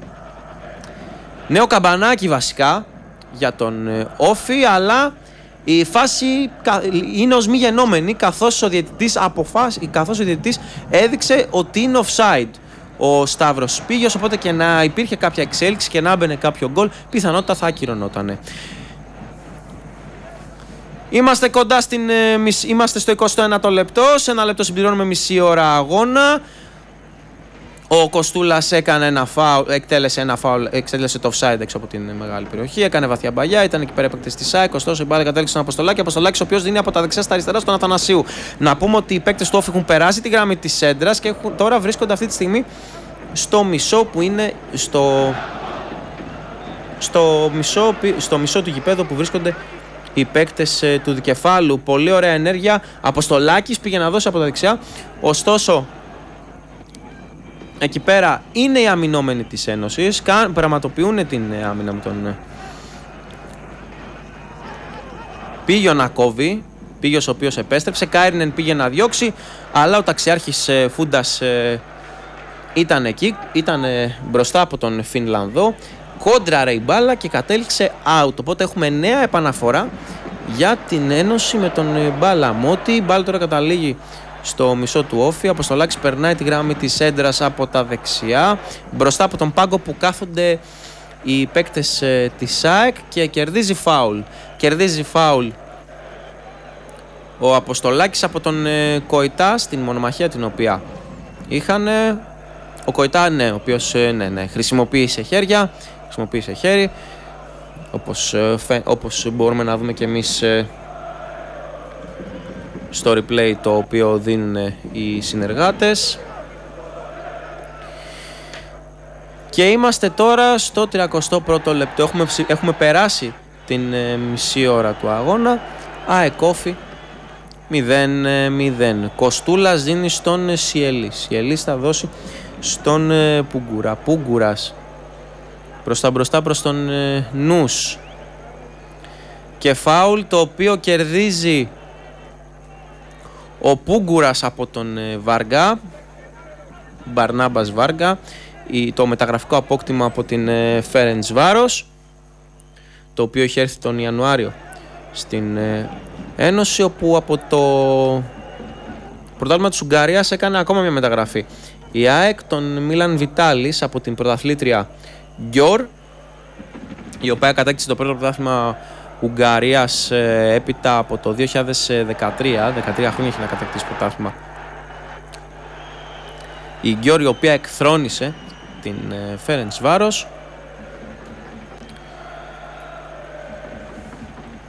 Νέο καμπανάκι βασικά για τον Όφη, αλλά η φάση είναι ως μη γενόμενη, καθώς ο διαιτητής έδειξε ότι είναι offside ο Σταύρος Πίγιος, οπότε και να υπήρχε κάποια εξέλιξη και να έμπαινε κάποιο γκολ, πιθανότητα θα ακυρωνότανε. Είμαστε κοντά είμαστε στο 21ο λεπτό, σε ένα λεπτό συμπληρώνουμε μισή ώρα αγώνα. Ο Κοστούλας έκανε ένα φάουλ, εκτέλεσε το offside έξω από την μεγάλη περιοχή, έκανε βαθιά μπαγιά, ήταν εκεί πέρα παίκτης της ΑΕΚ, ωστόσο η μπάλα κατέληξε στον Αποστολάκη. Αποστολάκης, ο οποίος δίνει από τα δεξιά στα αριστερά στον Αθανασίου. Να πούμε ότι οι παίκτες του Όφη έχουν περάσει τη γραμμή της σέντρας και τώρα βρίσκονται αυτή τη στιγμή στο μισό που είναι στο μισό του γηπέδου που βρίσκονται οι παίκτες του δικεφάλου. Πολύ ωραία ενέργεια. Αποστολάκης πήγε να δώσει από τα δεξιά, ωστόσο εκεί πέρα είναι οι αμυνόμενοι της Ένωσης, πραγματοποιούν την άμυνα με τον Πίγιο να κόβει. Πίγιος ο οποίος επέστρεψε, Κάιρινεν πήγε να διώξει, αλλά ο ταξιάρχης Φούντας ήταν εκεί, ήταν μπροστά από τον Φινλανδό, κόντραρε η μπάλα και κατέληξε out. Οπότε έχουμε νέα επαναφορά για την Ένωση με τον Μπαλαμότη. Η μπάλα τώρα καταλήγει στο μισό του Όφη. Ο Αποστολάκης περνάει τη γραμμή της έντρας από τα δεξιά, μπροστά από τον πάγκο που κάθονται οι παίκτες της ΑΕΚ, και κερδίζει φάουλ ο Αποστολάκης από τον Κοϊτά στην μονομαχία την οποία είχαν. Ο Κοϊτά, ο οποίος χρησιμοποίησε χέρι, όπως μπορούμε να δούμε και εμείς στο replay το οποίο δίνουν οι συνεργάτες. Και είμαστε τώρα στο 31ο λεπτό. Έχουμε περάσει την μισή ώρα του αγώνα. ΑΕΚ Όφη 0-0. Κοστούλας δίνει στον Σιελής θα δώσει στον Πούγκουρας μπροστά προς τον Νους, και φάουλ το οποίο κερδίζει ο Πούγκουρας από τον Μπαρνάμπας Βάργα, το μεταγραφικό απόκτημα από την Φέρεντσβάρος, το οποίο είχε έρθει τον Ιανουάριο στην Ένωση, όπου από το πρωτάθλημα της Ουγγαρίας έκανε ακόμα μια μεταγραφή. Η ΑΕΚ τον Μίλαν Βιτάλης από την πρωταθλήτρια Γκιόρ, η οποία κατέκτησε το πρώτο πρωτάθλημα Ουγγαρίας έπειτα από το 2013. 13 χρόνια έχει να κατακτήσει πρωτάθλημα η Γκιόρ, η οποία εκθρόνησε την Φέρεντσβάρος.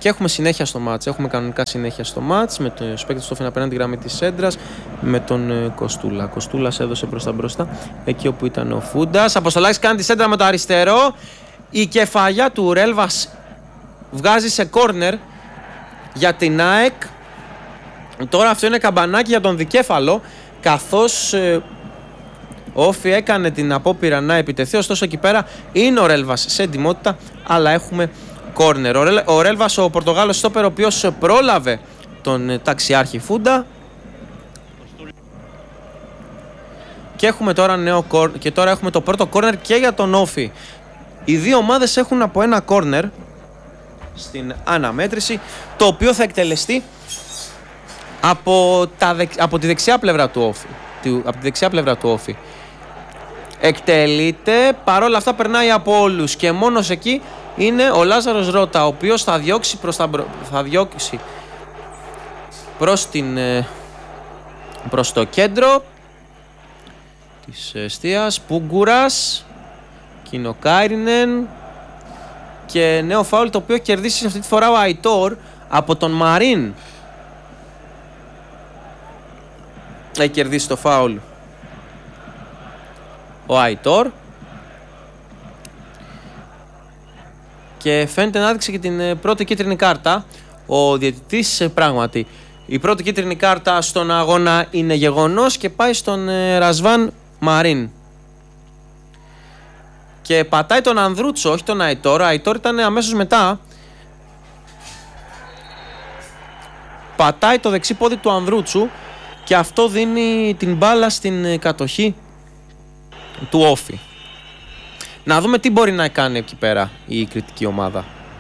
Και έχουμε συνέχεια στο μάτς. Έχουμε κανονικά συνέχεια στο μάτς με τον παίκτη στο Όφη απέναντι τη γραμμή της σέντρας με τον Κοστούλα. Κοστούλας έδωσε προς τα μπροστά εκεί όπου ήταν ο Φούντας. Αποστολάκης κάνει τη σέντρα με το αριστερό. Η κεφαλιά του Ρέλβας βγάζει σε κόρνερ για την ΑΕΚ. Τώρα αυτό είναι καμπανάκι για τον δικέφαλο, καθώς ο Όφη έκανε την απόπειρα να επιτεθεί, ωστόσο εκεί πέρα είναι ο Ρέλβας σε ετοιμότητα, αλλά έχουμε κόρνερ. Ο Ρέλβας, ο Πορτογάλος στόπερ, ο οποίος πρόλαβε τον ταξιάρχη Φούντα. Και έχουμε τώρα τώρα έχουμε το πρώτο κόρνερ και για τον Όφη. Οι δύο ομάδες έχουν από ένα κόρνερ στην αναμέτρηση, το οποίο θα εκτελεστεί από τη δεξιά πλευρά του Όφη. Από τη δεξιά πλευρά του Όφη. Εκτελείται, παρόλα αυτά περνάει από όλους και μόνος εκεί είναι ο Λάζαρος Ρώτα, ο οποίος θα διώξει προς το κέντρο της εστίας. Πούγκουρας, Κινοκάιρινεν και νέο φάουλ, το οποίο κερδίσει αυτή τη φορά ο Αϊτόρ από τον Μαρίν. Έχει κερδίσει το φάουλ ο Αϊτόρ και φαίνεται να έδειξε και την πρώτη κίτρινη κάρτα ο διαιτητής. Πράγματι η πρώτη κίτρινη κάρτα στον αγώνα είναι γεγονός και πάει στον Ρασβάν Μαρίν και πατάει τον Ανδρούτσο, όχι τον Αϊτόρ. Ο Αϊτόρ ήταν αμέσως μετά. Πατάει το δεξί πόδι του Ανδρούτσου και αυτό δίνει την μπάλα στην κατοχή του Όφη. Να δούμε τι μπορεί να κάνει εκεί πέρα η κριτική ομάδα.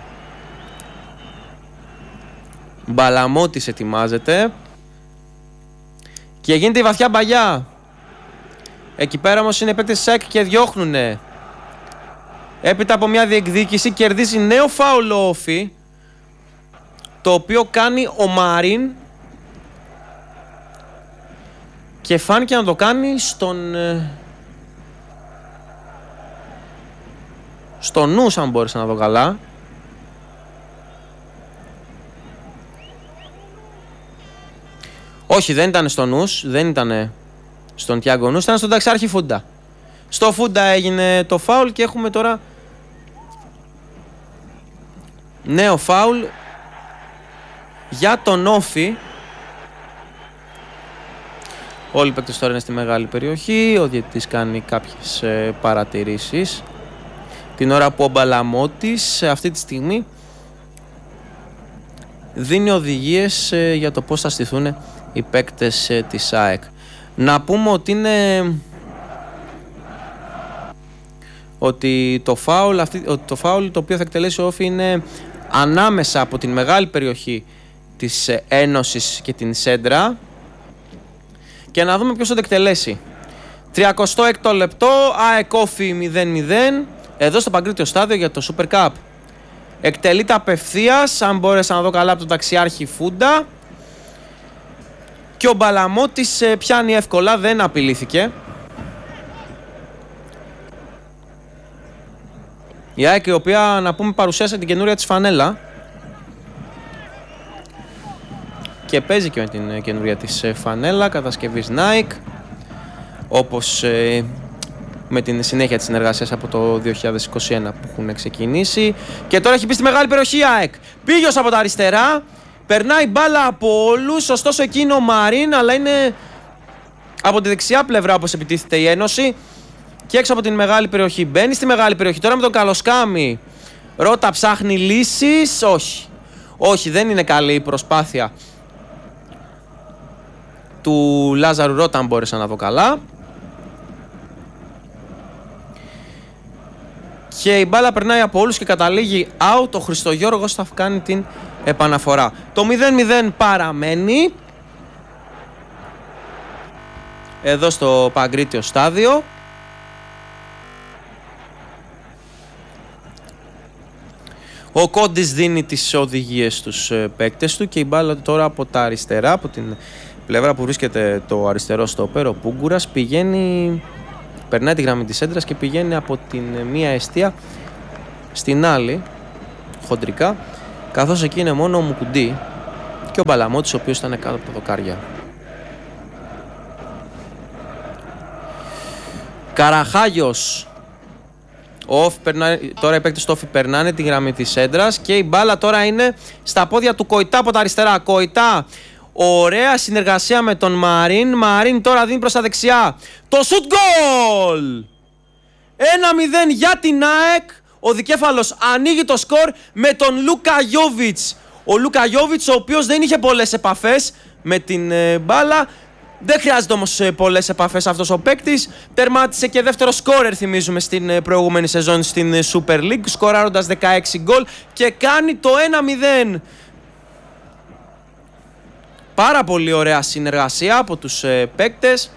Μπαλαμώτης ετοιμάζεται και γίνεται η βαθιά μπαγιά. Εκεί πέρα όμως είναι οι παίκτες της ΑΕΚ και διώχνουνε. Έπειτα από μια διεκδίκηση κερδίζει νέο φάουλ ο Όφη, το οποίο κάνει ο Μαρίν και φάνηκε να το κάνει στο νους, αν μπόρεσα να δω καλά. Όχι, δεν ήταν στο νους, δεν ήταν στον Τιάγκο Νους, ήταν στον ταξιάρχη Φούντα. Στο Φούντα έγινε το φάουλ και έχουμε τώρα νέο φάουλ για τον Όφη. Όλοι οι παίκτες τώρα είναι στη μεγάλη περιοχή. Ο διαιτητής κάνει κάποιες παρατηρήσεις την ώρα που ο Μπαλαμώτης αυτή τη στιγμή δίνει οδηγίες για το πώς θα στηθούν οι παίκτες της ΑΕΚ. Να πούμε ότι το φάουλ το οποίο θα εκτελέσει ο Όφη είναι ανάμεσα από την μεγάλη περιοχή της Ένωσης και την Σέντρα. Και να δούμε ποιος θα το εκτελέσει. 36ο λεπτό, ΑΕΚ Όφη 0-0 εδώ στο Παγκρίτιο Στάδιο για το Super Cup. Εκτελείται απευθείας, αν μπόρεσα να δω καλά, από τον ταξιάρχη Φούντα και ο Μπαλαμώτης πιάνει εύκολα, δεν απειλήθηκε. Η ΑΕΚ, η οποία, να πούμε, παρουσίασε την καινούρια της φανέλα και παίζει και με την καινούρια της φανέλα κατασκευής Nike, όπως με την συνέχεια της συνεργασίας από το 2021 που έχουν ξεκινήσει. Και τώρα έχει μπει στη μεγάλη περιοχή η ΑΕΚ. Πήγιος από τα αριστερά, περνάει μπάλα από όλους, ωστόσο εκεί είναι ο Μαρίν, αλλά είναι από τη δεξιά πλευρά όπως επιτίθεται η Ένωση και έξω από την μεγάλη περιοχή. Μπαίνει στη μεγάλη περιοχή τώρα με τον Καλοσκάμι. Ρώτα ψάχνει λύσεις. Όχι, δεν είναι καλή η προσπάθεια του Λάζαρου Ρώτα, αν μπόρεσα να δω καλά. Και η μπάλα περνάει από όλους και καταλήγει out. Ο Χριστογιώργος θα κάνει την επαναφορά. Το 0-0 παραμένει εδώ στο Παγκρίτιο Στάδιο. Ο Κόντις δίνει τις οδηγίες στους παίκτες του και η μπάλα τώρα από τα αριστερά, από την πλευρά που βρίσκεται το αριστερό στόπερ, ο Πούγκουρας, περνάει τη γραμμή της έντρας και πηγαίνει από την μία εστία στην άλλη, χοντρικά, Καθώς εκεί είναι μόνο ο Μουκουντή και ο Μπαλαμώτης, ο οποίος ήταν κάτω από τα δοκάρια. Καραχάγιος. Τώρα οι παίκτες του Όφη περνάνε τη γραμμή της έντρας και η μπάλα τώρα είναι στα πόδια του Κοϊτά από τα αριστερά. Κοϊτά, ωραία συνεργασία με τον Μαρίν. Μαρίν τώρα δίνει προς τα δεξιά. Το σουτ γκολ! 1-0 για την ΑΕΚ. Ο δικέφαλος ανοίγει το σκορ με τον Λούκα Γιόβιτς. Ο Λούκα Γιόβιτς, ο οποίος δεν είχε πολλές επαφές με την μπάλα. Δεν χρειάζεται όμως πολλές επαφές αυτός ο παίκτης. Τερμάτισε και δεύτερο σκόρερ, θυμίζουμε, στην προηγούμενη σεζόν στην Super League, σκοράροντας 16 γκολ και κάνει το 1-0. Πάρα πολύ ωραία συνεργασία από τους παίκτες.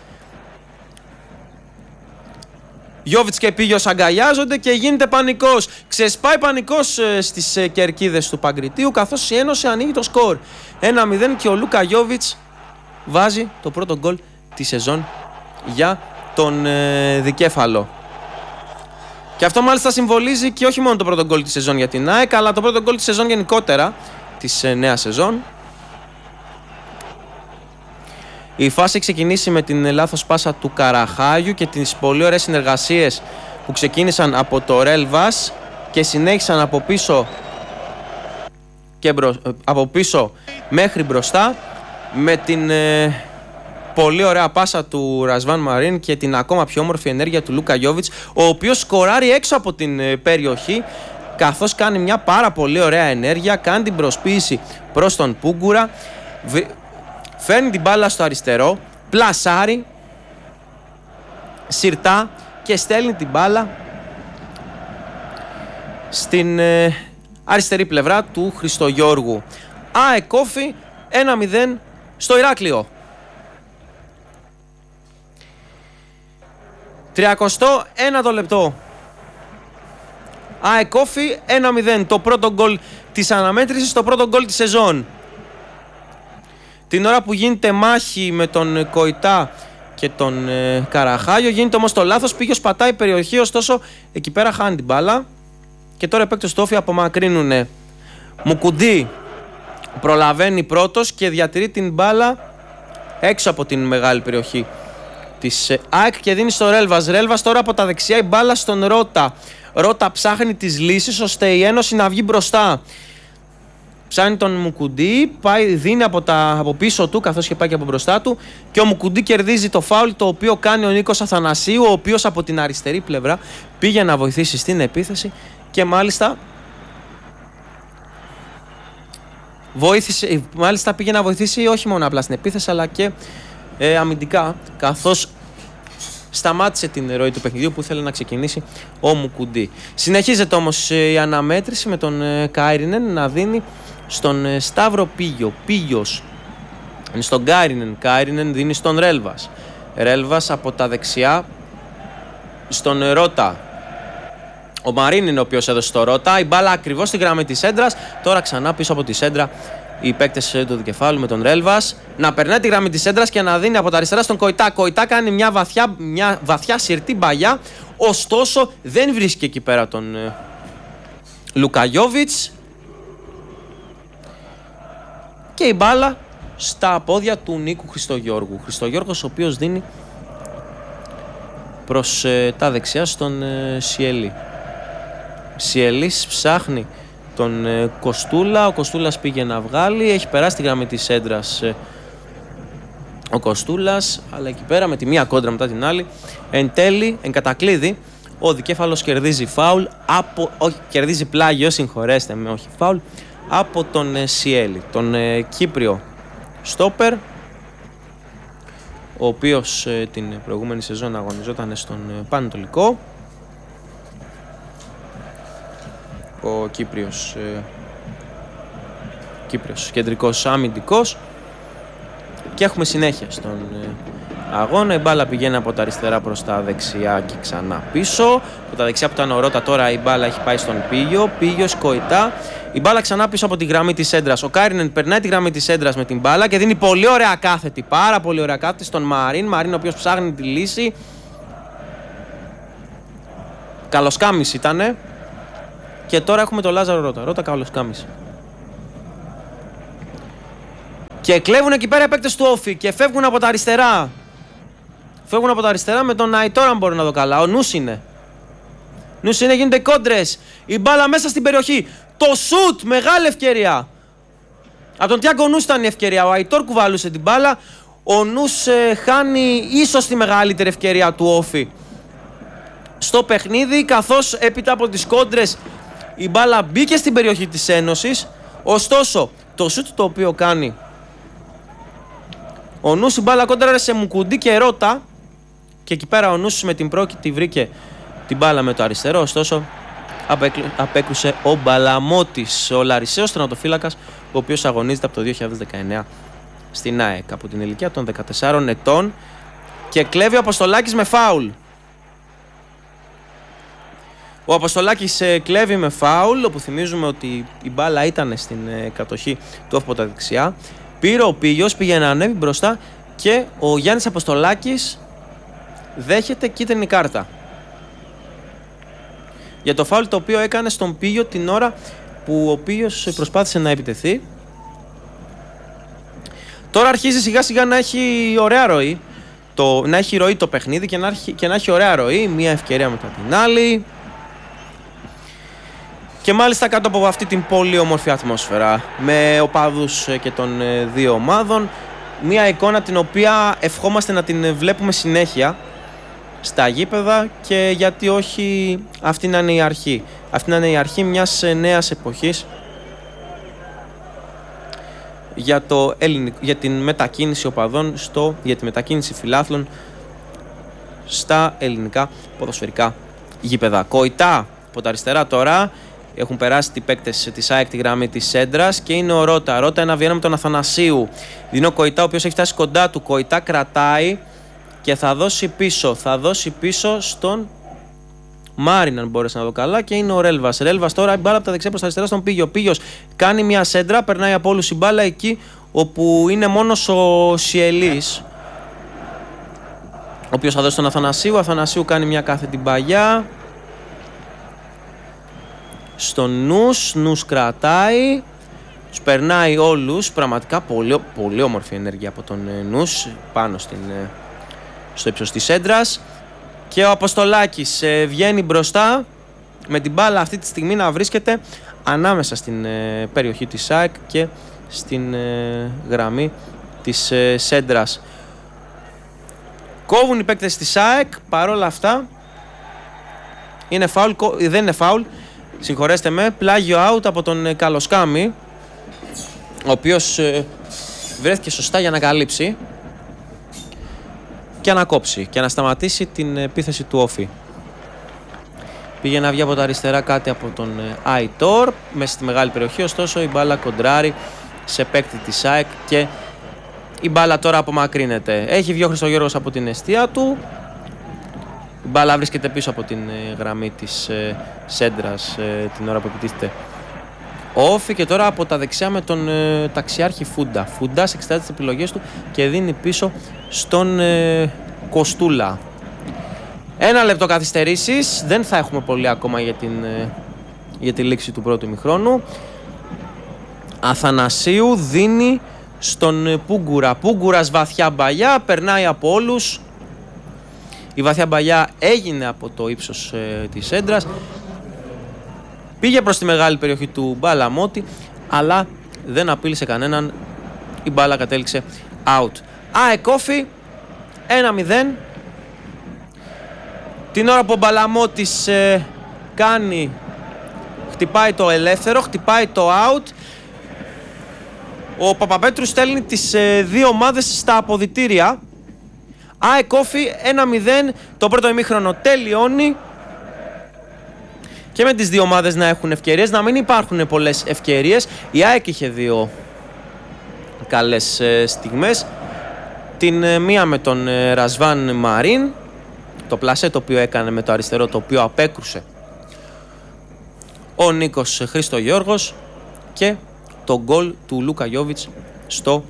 Γιόβιτς και Πίγιος αγκαλιάζονται και γίνεται πανικός. Ξεσπάει πανικός στις κερκίδες του Παγκριτίου, καθώς η Ένωση ανοίγει το σκορ. 1-0 και ο Λούκα Γιόβιτς βάζει το πρώτο γκολ τη σεζόν για τον δικέφαλο. Και αυτό μάλιστα συμβολίζει και όχι μόνο το πρώτο γκολ τη σεζόν για την ΑΕΚ, αλλά το πρώτο γκολ τη σεζόν γενικότερα, της νέας σεζόν. Η φάση έχει ξεκινήσει με την λάθος πάσα του Καραχάγιου και τις πολύ ωραίες συνεργασίες που ξεκίνησαν από το Ρέλβας και συνέχισαν από πίσω μέχρι μπροστά, με την πολύ ωραία πάσα του Ρασβάν Μαρίν και την ακόμα πιο όμορφη ενέργεια του Λούκα Γιόβιτς, ο οποίος σκοράρει έξω από την περιοχή, καθώς κάνει μια πάρα πολύ ωραία ενέργεια, κάνει την προσποίηση προς τον Πούγκουρα, φέρνει την μπάλα στο αριστερό, πλασάρει σιρτά και στέλνει την μπάλα στην αριστερή πλευρά του Χριστογιώργου. ΑΕΚ Όφη 1-0 στο Ηράκλειο. 31ο λεπτό. ΑΕΚ Όφη 1-0. Το πρώτο γκολ της αναμέτρησης, το πρώτο γκολ της σεζόν. Την ώρα που γίνεται μάχη με τον Κοϊτά και τον Καραχάγιο, γίνεται όμως το λάθος. Πίγιος πατάει περιοχή, ωστόσο εκεί πέρα χάνει την μπάλα. Και τώρα οι παίκτες του Όφη απομακρύνουνε. Μουκουντή προλαβαίνει πρώτος και διατηρεί την μπάλα έξω από την μεγάλη περιοχή της ΑΕΚ και δίνει στο Ρέλβας. Ρέλβας τώρα από τα δεξιά, η μπάλα στον Ρώτα. Ρώτα ψάχνει τις λύσεις ώστε η Ένωση να βγει μπροστά. Ψάχνει τον Μουκουντή, δίνει από πίσω του, καθώς και πάει και από μπροστά του, και ο Μουκουντή κερδίζει το φάουλ, το οποίο κάνει ο Νίκος Αθανασίου, ο οποίος από την αριστερή πλευρά πήγε να βοηθήσει στην επίθεση και μάλιστα πήγε να βοηθήσει όχι μόνο απλά στην επίθεση αλλά και αμυντικά, καθώς σταμάτησε την ροή του παιχνιδιού που ήθελε να ξεκινήσει ο Μουκουντή. Συνεχίζεται όμως η αναμέτρηση με τον Κάιρινεν να δίνει στον Σταύρο Πίγιο. Πίγιος είναι στον Κάιρινεν. Κάιρινεν δίνει στον Ρέλβας. Ρέλβας από τα δεξιά στον Ρώτα. Ο Μαρίν είναι ο οποίος έδωσε στο Ρώτα. Η μπάλα ακριβώς στη γραμμή της έντρας. Τώρα ξανά πίσω από τη σέντρα οι παίκτες του δικεφάλου με τον Ρέλβας. Να περνάει τη γραμμή της έντρας και να δίνει από τα αριστερά στον Κοϊτά. Κοϊτά κάνει μια βαθιά σιρτή μπαγιά. Ωστόσο δεν βρίσκει εκεί πέρα τον Λούκα Γιόβιτς. Και η μπάλα στα πόδια του Νίκου Χριστογιώργου. Χριστογιώργος ο οποίος δίνει προς τα δεξιά στον Σιέλη. Σιέλης ψάχνει τον Κοστούλα. Ο Κοστούλας πήγε να βγάλει. Έχει περάσει τη γραμμή της έντρας ο Κοστούλας, αλλά εκεί πέρα με τη μία κόντρα μετά την άλλη. Εν τέλει, εν κατακλείδη, ο δικέφαλος κερδίζει φάουλ κερδίζει πλάγιο, συγχωρέστε με, όχι φάουλ, από τον Σιέλη, τον Κύπριο στόπερ, ο οποίος την προηγούμενη σεζόν αγωνιζόταν στον Πανετολικό. Ο Κύπριος κεντρικός αμυντικός. Και έχουμε συνέχεια στον αγώνα. Η μπάλα πηγαίνει από τα αριστερά προς τα δεξιά και ξανά πίσω. Από τα δεξιά που ήταν ο Ρώτα, τώρα η μπάλα έχει πάει στον Πίγιο. Πίγιος, Κοϊτά. Η μπάλα ξανά πίσω από τη γραμμή της έντρας. Ο Κάιρινεν περνάει τη γραμμή της έντρας με την μπάλα και δίνει πολύ ωραία κάθετη, πάρα πολύ ωραία κάθετη στον Μαρίν. Μαρίν ο οποίος ψάχνει τη λύση. Καλοσκάμις ήτανε. Και τώρα έχουμε τον Λάζαρο Ρώτα. Ρώτα καλοσκάμις. Και κλέβουν εκεί πέρα οι παίκτες του Όφη και φεύγουν από τα αριστερά. Φεύγουν από τα αριστερά με τον Αϊτόρ, αν μπορεί να δω καλά. Ο Νους είναι. Γίνονται κόντρες. Η μπάλα μέσα στην περιοχή. Το σουτ, μεγάλη ευκαιρία. Από τον Τιάγκο Νους ήταν η ευκαιρία. Ο Αϊτόρ κουβαλούσε την μπάλα. Ο Νους χάνει ίσως τη μεγαλύτερη ευκαιρία του Όφη στο παιχνίδι, καθώς έπειτα από τις κόντρες η μπάλα μπήκε στην περιοχή της Ένωσης. Ωστόσο, το σουτ το οποίο κάνει ο Νους, η μπάλα κόντρα σε Μουκουντή και Ρώτα, και εκεί πέρα ο Νους με την πρόκειται βρήκε την μπάλα με το αριστερό. Ωστόσο, απέκρουσε ο Μπαλαμώτης, ο Λαρισαίος τερματοφύλακας, ο οποίος αγωνίζεται από το 2019 στην ΑΕΚ από την ηλικία των 14 ετών, και κλέβει ο Αποστολάκης με φάουλ. Ο Αποστολάκης κλέβει με φάουλ, όπου θυμίζουμε ότι η μπάλα ήταν στην κατοχή του Όφη από τα δεξιά. Πήρε ο Πίγιος, πήγε να ανέβει μπροστά και ο Γιάννης Αποστολάκης δέχεται κίτρινη κάρτα για το φάουλ το οποίο έκανε στον Πίγιο την ώρα που ο Πίγιος προσπάθησε να επιτεθεί. Τώρα αρχίζει σιγά σιγά να έχει ωραία ροή, να έχει ροή το παιχνίδι και να έχει ωραία ροή, μία ευκαιρία μετά την άλλη. Και μάλιστα κάτω από αυτή την πολύ όμορφη ατμόσφαιρα με οπαδούς και των δύο ομάδων, μία εικόνα την οποία ευχόμαστε να την βλέπουμε συνέχεια στα γήπεδα, και γιατί όχι αυτή να είναι η αρχή. Αυτή να είναι η αρχή μιας νέας εποχής για την μετακίνηση οπαδών, για τη μετακίνηση φιλάθλων στα ελληνικά ποδοσφαιρικά γήπεδα. Κοϊτά από τα αριστερά τώρα. Έχουν περάσει οι παίκτες της ΑΕΚ τη γραμμή της σέντρας και είναι ο Ρώτα. Ρώτα ένα βιένα με τον Αθανασίου. Δίνει ο Κοϊτά, ο οποίος έχει φτάσει κοντά του. Κοϊτά κρατάει και θα δώσει πίσω. Θα δώσει πίσω στον Μάριν, αν μπόρεσε να δω καλά, και είναι ο Ρέλβας. Ρέλβας τώρα, η μπάλα από τα δεξιά προς τα αριστερά στον Πίγιο. Πίγιος κάνει μια σέντρα, περνάει από όλους η μπάλα εκεί όπου είναι μόνος ο Σιελής, ο οποίος θα δώσει τον Αθανασίου. Ο Αθανασίου κάνει μια κάθετη μπαγιά στον Νους κρατάει, τους περνάει όλους. Πραγματικά πολύ, πολύ όμορφη ενέργεια από τον Νους πάνω στο ύψος της έντρας. Και ο Αποστολάκης βγαίνει μπροστά με την μπάλα αυτή τη στιγμή να βρίσκεται ανάμεσα στην περιοχή της ΑΕΚ και στην γραμμή της σέντρας. Κόβουν οι παίκτες της ΑΕΚ, παρόλα αυτά είναι φάουλ, δεν είναι φάουλ, συγχωρέστε με, πλάγιο out από τον Καλοσκάμη, ο οποίος βρέθηκε σωστά για να καλύψει και να κόψει και να σταματήσει την επίθεση του Όφη. Πήγε να βγει από τα αριστερά κάτι από τον Αϊτόρ μέσα στη μεγάλη περιοχή, ωστόσο η μπάλα κοντράρει σε παίκτη της ΑΕΚ και η μπάλα τώρα απομακρύνεται. Έχει βγει ο Χριστογιώργος από την εστία του. Η μπάλα βρίσκεται πίσω από την γραμμή της σέντρας την ώρα που επιτίθεται Όφη, και τώρα από τα δεξιά με τον ταξιάρχη Φούντα. Φούντας εξετάζει τις επιλογές του και δίνει πίσω στον Κοστούλα. 1 λεπτό καθυστερήσεις, δεν θα έχουμε πολύ ακόμα για τη λήξη του πρώτου ημιχρόνου. Αθανασίου δίνει στον Πούγκουρα. Πούγκουρας βαθιά μπαλιά, περνάει από όλους. Η βαθιά μπαλιά έγινε από το ύψος της έντρας. Πήγε προς τη μεγάλη περιοχή του Μπαλαμώτη, αλλά δεν απείλησε κανέναν. Η μπάλα κατέληξε out. ΑΕΚ Όφη 1-0. Την ώρα που ο Μπαλαμώτης χτυπάει το ελεύθερο, χτυπάει το out, ο Παπαπέτρου στέλνει τις δύο ομάδες στα αποδυτήρια. ΑΕΚ Όφη 1-0. Το πρώτο ημίχρονο τελειώνει και με τις δύο ομάδες να έχουν ευκαιρίες, να μην υπάρχουν πολλές ευκαιρίες. Η ΑΕΚ είχε δύο καλές στιγμές. Την μία με τον Ρασβάν Μαρίν, το πλασέ το οποίο έκανε με το αριστερό, το οποίο απέκρουσε ο Νίκος Χριστογιώργος, και το γκολ του Λούκα Γιόβιτς στο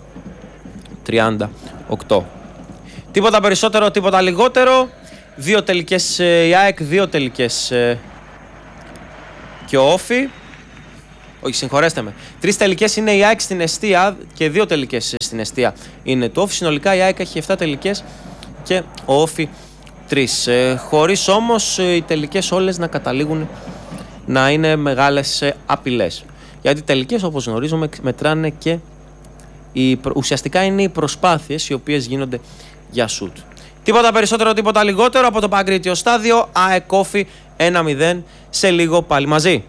38. Τίποτα περισσότερο, τίποτα λιγότερο. Δύο τελικές η ΑΕΚ, δύο τελικές και ο Όφη. Όχι, συγχωρέστε με. 3 τελικές είναι η ΑΕΚ στην εστία και 2 τελικές στην εστία είναι του Όφη. Συνολικά η ΑΕΚ έχει 7 τελικές και ο Όφη 3. Χωρίς όμως οι τελικές όλες να καταλήγουν να είναι μεγάλες απειλές. Γιατί οι τελικές, όπως γνωρίζουμε, μετράνε και ουσιαστικά είναι οι προσπάθειες οι οποίες γίνονται για σουτ. Τίποτα περισσότερο, τίποτα λιγότερο από το Παγκρίτιο στάδιο. ΑΕΚ Όφη 1-0. Σε λίγο πάλι μαζί.